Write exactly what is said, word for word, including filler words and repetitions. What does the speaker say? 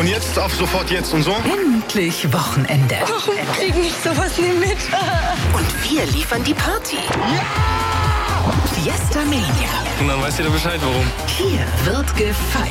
Und jetzt auf sofort jetzt und so? Endlich Wochenende. Warum krieg ich sowas nie mit? Und wir liefern die Party. Ja! Fiesta Mania. Und dann weißt du Bescheid, warum. Hier wird gefeiert.